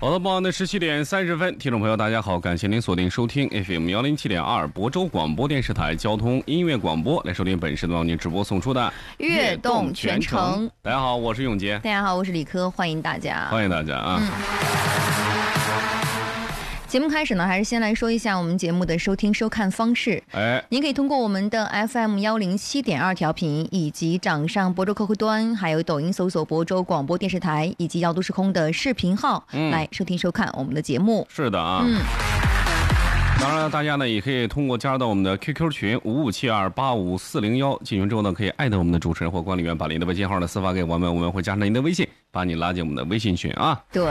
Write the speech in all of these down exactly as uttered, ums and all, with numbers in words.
好的，傍晚的十七点三十分，听众朋友大家好，感谢您锁定收听 F M 幺零七点二亳州广播电视台交通音乐广播，来收听本时段您直播送出的悦动全程。 大家好，我是永杰。 大家好，我是李科，欢迎大家， 欢迎大家啊。嗯， 节目开始呢，还是先来说一下我们节目的收听收看方式。 哎， 您可以通过我们的 F M 幺零七点二调频，以及掌上亳州客户端，还有抖音搜索亳州广播电视台，以及摇都时空的视频号、嗯、来收听收看我们的节目。 是的啊。 嗯。 当然了，大家呢也可以通过加入到我们的 Q Q 群五五七二八五四零一，进群之后呢，可以艾特我们的主持人或管理员，把您的微信号呢私发给我们，我们会加上您的微信，把你拉进我们的微信群啊。 对。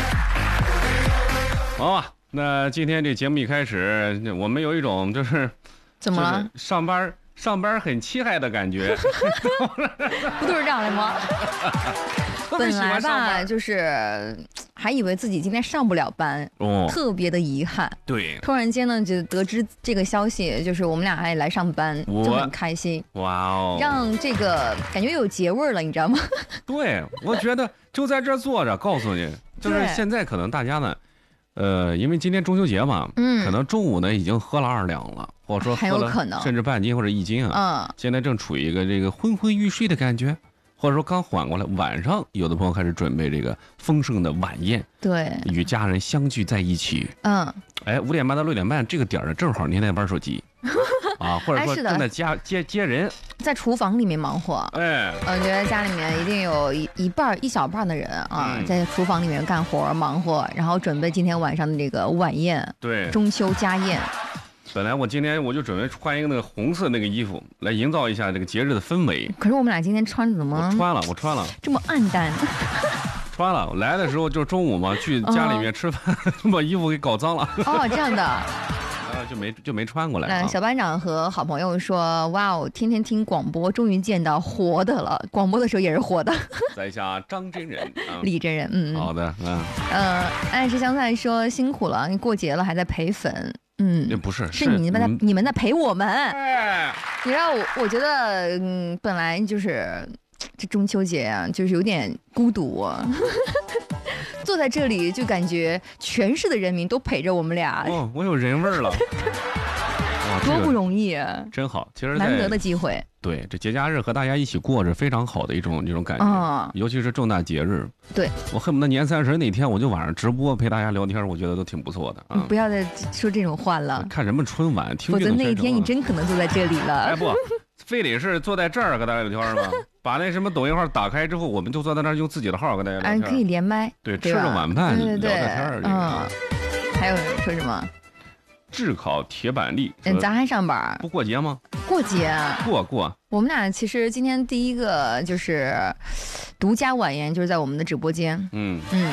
好吧。那今天这节目一开始，我们有一种就是怎么了？ 就是、上班上班很气害的感觉， 不都是这样的吗？本来吧，就是还以为自己今天上不了班，哦，特别的遗憾。 对， 突然间呢，就得知这个消息，就是我们俩还来上班，就很开心。 哇哦， 让这个感觉有节味了，你知道吗？ 对，我觉得就在这儿坐着，告诉你，就是现在可能大家呢。呃，因为今天中秋节嘛，嗯，可能中午呢已经喝了二两了，或者说喝了甚至半斤或者一斤啊，嗯，现在正处于一个这个昏昏欲睡的感觉，或者说刚缓过来，晚上有的朋友开始准备这个丰盛的晚宴， 对， 与家人相聚在一起， 嗯， 哎，五点半到六点半这个点儿正好您在玩手机，啊，或者说正在家接接人， 在厨房里面忙活， 哎， 我觉得家里面一定有一一半一小半的人啊，嗯、在厨房里面干活忙活，然后准备今天晚上的这个晚宴， 对， 中秋家宴。 本来我今天我就准备穿一个那个红色那个衣服，来营造一下这个节日的氛围。 可是我们俩今天穿的怎么？ 我穿了，我穿了， 这么暗淡。 穿了，我来的时候就是中午嘛，去家里面吃饭，嗯、把衣服给搞脏了。 哦，这样的。 就没就没穿过来、啊。 小班长和好朋友说：“哇哦，天天听广播，终于见到活的了。广播的时候也是活的。” 在下张真人， 嗯、李真人，嗯， 好的，嗯。 呃，爱吃香菜说辛苦了，你过节了还在陪粉，嗯， 不是， 是你们在、嗯、你们在陪我们。 哎、 你知道我，我觉得，嗯，本来就是这中秋节啊，就是有点孤独、啊。坐在这里就感觉全市的人民都陪着我们俩， 哦，我有人味儿了， 哇，多不容易啊， 真好，其实难得的机会。 对，这节假日和大家一起过着非常好的一种这种感觉，嗯、尤其是重大节日。 对， 我恨不得年三十那天我就晚上直播陪大家聊天，我觉得都挺不错的啊。 你不要再说这种话了， 看什么春晚，听否则那一天你真可能坐在这里了。 哎不，非得是坐在这儿跟大家聊天吗？把那什么抖音号打开之后，我们就坐在那儿用自己的号跟大家聊天， 可以连麦， 对，吃着晚饭对对对聊聊天儿。 嗯，还有人说什么？ 炙烤铁板栗， 嗯，咱还上班？ 不过节吗？ 过节， 过过。 我们俩其实今天第一个就是独家晚宴，就是在我们的直播间。嗯嗯。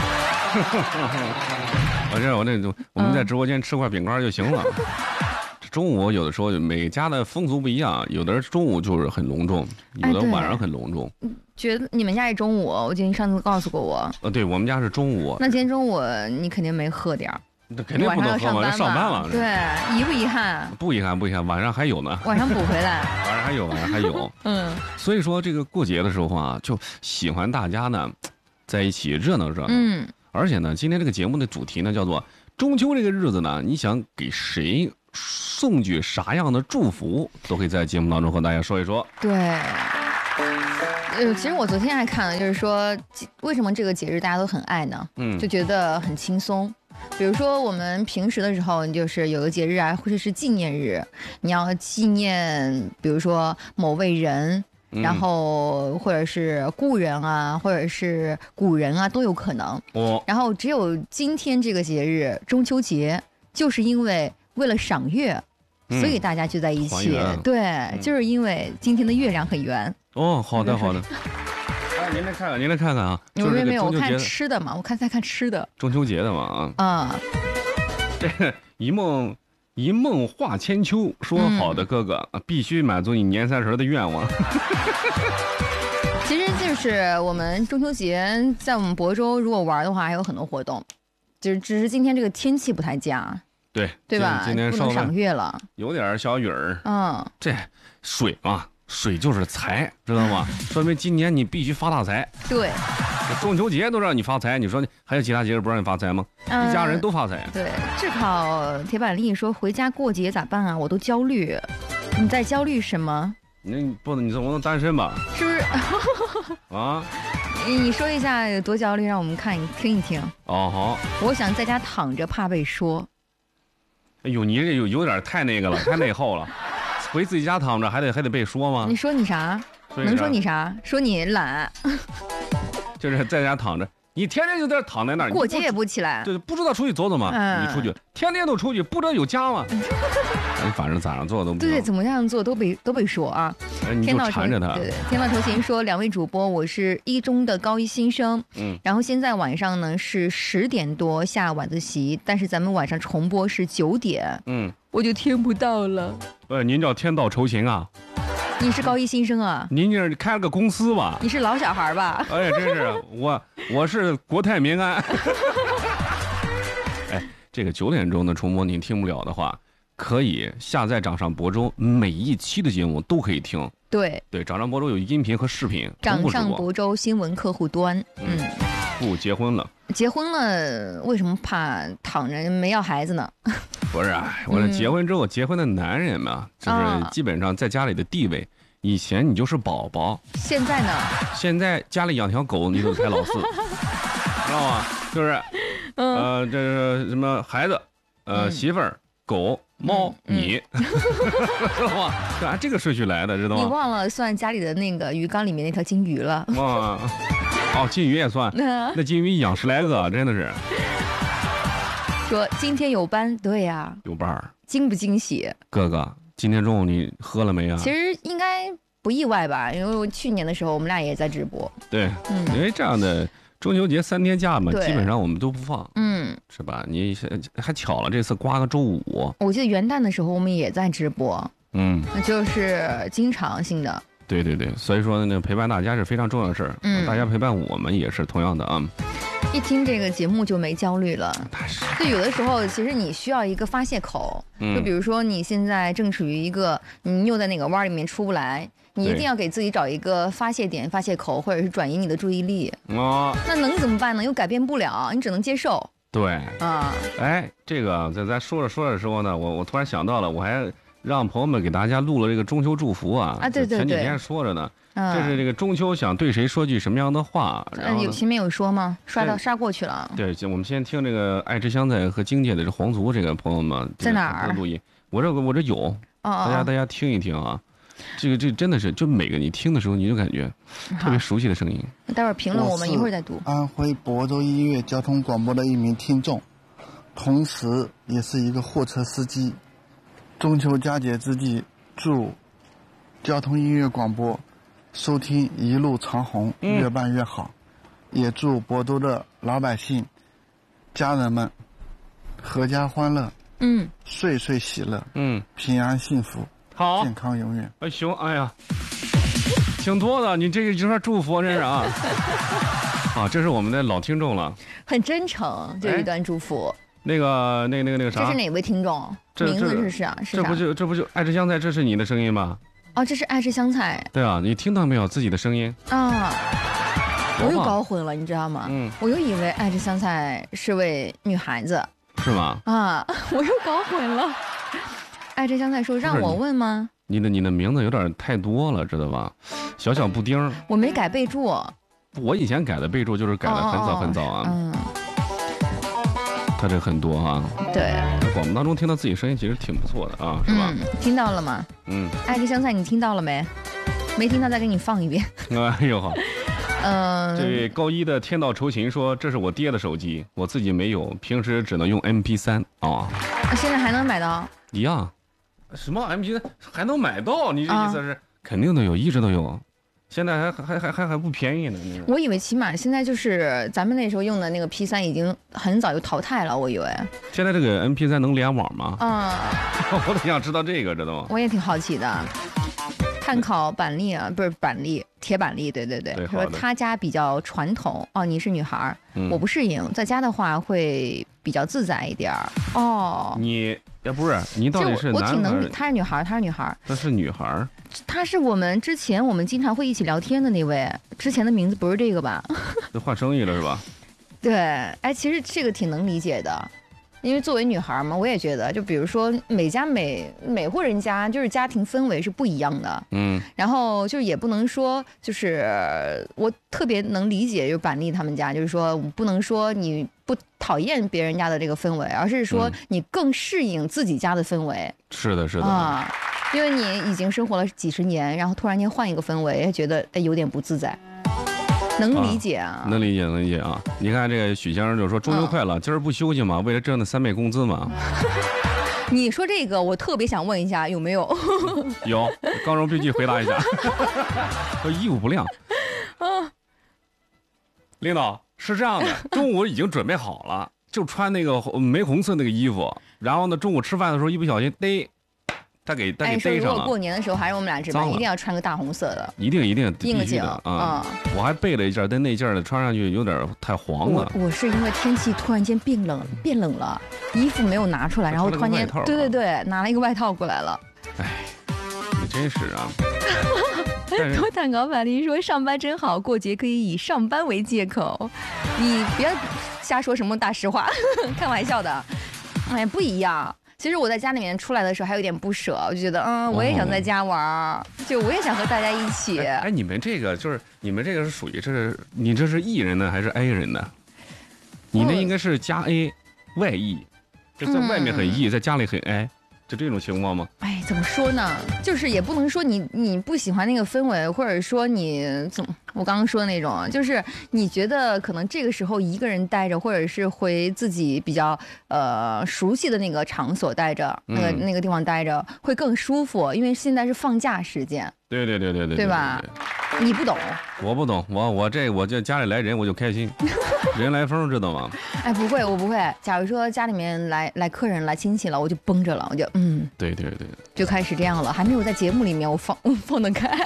我这我那种我们在直播间吃块饼干就行了。嗯中午有的时候每家的风俗不一样，有的人中午就是很隆重，有的晚上很隆重。 哎、觉得你们家是中午？我记得你上次告诉过我。 呃，对，我们家是中午。 那今天中午你肯定没喝点儿。 那肯定不能喝，晚上上班了。 对，遗不遗憾？ 不遗憾，不遗憾，晚上还有呢。 晚上补回来。 晚上还有，晚上还有。嗯。所以说这个过节的时候啊，就喜欢大家呢在一起热闹热闹。嗯。而且呢，今天这个节目的主题呢叫做中秋这个日子呢，你想给谁送去啥样的祝福，都可以在节目当中和大家说一说。 对，呃，其实我昨天还看了，就是说为什么这个节日大家都很爱呢？嗯，就觉得很轻松。比如说我们平时的时候，就是有个节日啊，或者是纪念日，你要纪念，比如说某位人。然后或者是故人啊，或者是古人啊，都有可能。哦。然后只有今天这个节日，中秋节，就是因为为了赏月，嗯、所以大家聚在一起。对、嗯，就是因为今天的月亮很圆。 哦，好的好的。哎，您来看看，您来看看啊。 有没有没有？我看吃的嘛，我看在看吃的。 中秋节的嘛啊。啊、嗯。 这一梦。一梦化千秋，说好的哥哥、嗯、必须满足你年三十的愿望。 其实就是我们中秋节在我们亳州如果玩的话还有很多活动，就是只是今天这个天气不太佳， 对对吧？ 今天不能赏月了， 有点小雨儿。 嗯， 这水嘛，水就是财，知道吗？说明今年你必须发大财。 对。 中秋节都让你发财，你说还有其他节日不让你发财吗？嗯、一家人都发财。 对，炙烤铁板力说回家过节咋办啊？我都焦虑。你在焦虑什么？ 你不能，你总不能单身吧？ 是不是？啊？你说一下有多焦虑，让我们看一听一听。 哦好。 我想在家躺着，怕被说。 哎呦，你这有有点太那个了，太内耗了。回自己家躺着还得还得被说吗？ 你说你啥？能说你啥？说你懒。 就是在家躺着。你天天就在这躺在那儿， 过节也不起来， 对，不知道出去走走吗？嗯、你出去，天天都出去，不知道有家吗？你反正咋样做都不对对，怎么样做都被都被说啊。 你就缠着他。 对对，天道酬勤说，两位主播，我是一中的高一新生，嗯，然后现在晚上呢是十点多下晚自习，但是咱们晚上重播是九点，嗯，我就听不到了。 呃，您叫天道酬勤啊？ 你是高一新生啊？ 您这开了个公司吧？ 你是老小孩吧？ 哎，真是我，我是国泰民安。哎，这个九点钟的重播您听不了的话，可以下载掌上播州，每一期的节目都可以听。 对对，掌上播州有音频和视频。 掌上播州新闻客户端。嗯， 不结婚了。 结婚了，为什么怕躺着没要孩子呢？ 不是啊，我这结婚之后，嗯、结婚的男人嘛，就是基本上在家里的地位，以前你就是宝宝， 现在呢？ 现在家里养条狗，你都排老四，知道吗？就是，嗯、呃，这是什么孩子，呃，嗯、媳妇儿、狗、猫，嗯、你，知道吗？是按这个顺序来的，知道吗？ 你忘了算家里的那个鱼缸里面那条金鱼了？ 哇，哦，金鱼也算，那金鱼养十来个，真的是。 说今天有班，对呀、啊， 有班儿， 惊不惊喜？ 哥哥，今天中午你喝了没啊？ 其实应该不意外吧，因为去年的时候我们俩也在直播。 对，嗯，因为这样的中秋节三天假嘛，基本上我们都不放，嗯，是吧？你还巧了，这次刮个周五。 我记得元旦的时候我们也在直播，嗯，就是经常性的。 对对对，所以说呢，陪伴大家是非常重要的事儿，嗯，大家陪伴我们也是同样的啊。 一听这个节目就没焦虑了，就有的时候其实你需要一个发泄口，嗯、就比如说你现在正处于一个你又在那个弯里面出不来，你一定要给自己找一个发泄点、发泄口，或者是转移你的注意力。哦，那能怎么办呢？又改变不了，你只能接受。 对啊，哎，这个在咱说着说着的时候呢，我我突然想到了，我还让朋友们给大家录了这个中秋祝福啊， 啊对对对， 前几天说着呢。这是这个中秋想对谁说句什么样的话？ 嗯，有前面有说吗？刷到刷过去了。 对，我们先听这个爱吃香菜和京界的这皇族这个朋友们在哪儿录音？我这我这有，哦、大家大家听一听啊。这个这真的是，就每个你听的时候，你就感觉特别熟悉的声音。 待会儿评论我们一会儿再读。 安徽亳州音乐交通广播的一名听众，同时也是一个货车司机。中秋佳节之际，祝交通音乐广播收听一路长虹，越办越好，嗯、也祝亳州的老百姓、家人们阖家欢乐，嗯，岁岁喜乐，嗯，平安幸福， 好， 健康永远。 哎，行，哎呀，挺多的，你这个就算祝福，真是啊，啊，这是我们的老听众了， 很真诚，这一段祝福。 哎、那个，那个，那个，那个啥？ 这是哪位听众？名字是啥？是啥？这不就这不就爱吃香菜？这是你的声音吗？ 哦，这是爱吃香菜。 对啊，你听到没有自己的声音啊？我又搞混了，你知道吗？嗯，我又以为爱吃香菜是位女孩子， 是吗？ 啊，我又搞混了。爱吃香菜说让我问吗？ 你的你的名字有点太多了，知道吧？小小布丁， 我没改备注。 我以前改的备注就是改的很早很早啊。哦、嗯。他这很多啊， 对， 在广播当中听到自己声音其实挺不错的啊，是吧？ 嗯，听到了吗？嗯，爱吃香菜你听到了没？没听到再给你放一遍。 哎呦好，嗯、呃，这位高一的天道酬勤说，这是我爹的手机，我自己没有，平时只能用 M P 三 啊。 现在还能买到？ 一样，什么 M P 三 还能买到？你这意思是、啊、肯定都有，一直都有。现在还还还还还不便宜呢。 我以为起码现在就是咱们那时候用的那个 P 三已经很早就淘汰了，我以为。 现在这个 M P 三 能联网吗？嗯，我挺想知道这个，知道吗？ 我也挺好奇的。碳烤板栗啊，不是板栗，铁板栗，对对对。 对说他家比较传统哦，你是女孩，嗯、我不适应，在家的话会比较自在一点哦。 你也不是，你到底是男孩？ 我挺能，她是女孩，她是女孩。 她是女孩。 她是我们之前我们经常会一起聊天的那位， 之前的名字不是这个吧？ 就换生意了是吧？ 对，哎，其实这个挺能理解的。因为作为女孩嘛，我也觉得，就比如说每家每每户人家，就是家庭氛围是不一样的，嗯，然后就是也不能说，就是我特别能理解，就是板栗他们家，就是说不能说你不讨厌别人家的这个氛围，而是说你更适应自己家的氛围。嗯、 是的，是的啊， 因为你已经生活了几十年，然后突然间换一个氛围，觉得哎有点不自在。能理解啊， 啊，能理解，能理解啊！你看这个许先生就说中秋快乐，嗯、今儿不休息吗？为了挣那三倍工资吗？ 你说这个，我特别想问一下，有没有？ 有，刚柔并济回答一下。说衣服不晾。啊，领导是这样的，中午已经准备好了，就穿那个玫红色那个衣服，然后呢，中午吃饭的时候一不小心逮。他给他给逮上了。 如果过年的时候还是我们俩值班，一定要穿个大红色的。 一定一定应景啊！我还备了一件，但那件呢穿上去有点太黄了。 我我是因为天气突然间变冷，变冷了，衣服没有拿出来，然后突然间对对对，拿了一个外套过来了。 哎，你真是啊！ 多蛋糕板栗说上班真好，过节可以以上班为借口。你别瞎说什么大实话，开玩笑的。哎，不一样。其实我在家里面出来的时候还有点不舍，我就觉得，嗯，我也想在家玩，哦、就我也想和大家一起。 哎，哎你们这个就是你们这个是属于这是你这是 E 人呢还是 A 人呢？你那应该是加 A， 外 E， 就在外面很 E，、嗯、在家里很 A， 就这种情况吗？ 哎，怎么说呢？就是也不能说你你不喜欢那个氛围，或者说你怎么我刚刚说的那种，就是你觉得可能这个时候一个人待着，或者是回自己比较呃熟悉的那个场所待着，那个、嗯、那个地方待着会更舒服，因为现在是放假时间。 对对对对对， 对吧？你不懂， 我不懂，我我这我这家里来人我就开心，人来疯知道吗？ 哎，不会，我不会。假如说家里面来来客人来亲戚了，我就绷着了，我就嗯， 对对对， 就开始这样了，还没有在节目里面我放放得开。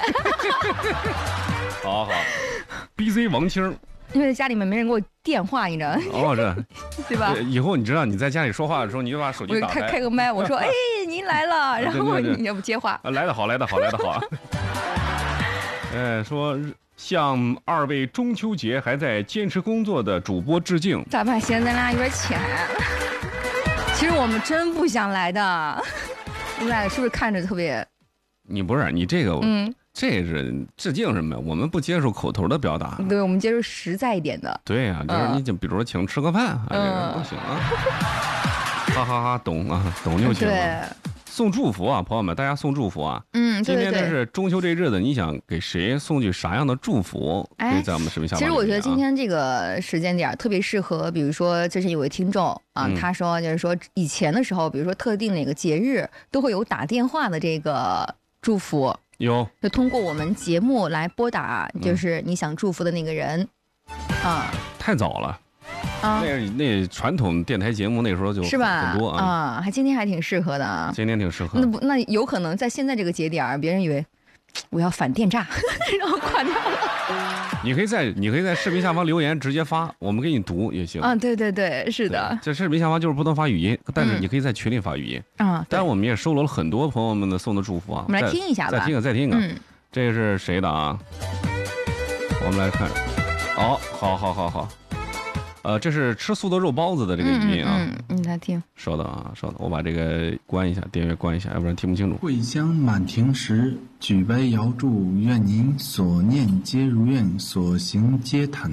好好 ，B C 王清， 因为在家里面没人给我电话，你知道？ 哦，这， 对吧？ 以后你知道你在家里说话的时候，你就把手机打开， 开开个麦，我说，哎，您来了，然后你也不接话。 来得好，来得好，来得好。呃，说向二位中秋节还在坚持工作的主播致敬。 咋办？现在咱俩有点钱。其实我们真不想来的，你俩是不是看着特别？ 你不是你这个，嗯。这是致敬什么呀？我们不接受口头的表达， 对，我们接受实在一点的。 对呀、啊，就是你就比如说请吃个饭，啊，这个不行啊。哈哈哈，懂啊，懂就行了。对，送祝福啊，朋友们，大家送祝福啊。 嗯，对对对。 今天呢是中秋这日子，你想给谁送去啥样的祝福？可以在我们视频下方、啊。 其实我觉得今天这个时间点特别适合，比如说之前有位听众啊，嗯、他说就是说以前的时候，比如说特定哪个节日都会有打电话的这个祝福。 有， 就通过我们节目来拨打，就是你想祝福的那个人，嗯、啊， 太早了，啊，那那传统电台节目那时候就是吧， 很多啊， 啊，还今天还挺适合的啊， 今天挺适合。 那不，那有可能在现在这个节点，别人以为我要反电诈，然后挂掉了。 你可以在你可以在视频下方留言直接发，我们给你读也行。 啊，对对对，是的。 这视频下方就是不能发语音，但是你可以在群里发语音。啊、嗯，但是我们也收罗了很多朋友们的送的祝福啊。 我们来听一下吧。 再听一个，再听一个。嗯，这个是谁的啊？我们来看。哦，好好好好。呃，这是吃素的肉包子的这个语音啊。 嗯，嗯你来听。 稍等啊，稍等，我把这个关一下，电源关一下，要不然听不清楚。 桂香满庭时，举杯遥祝，愿您所念皆如愿，所行皆坦。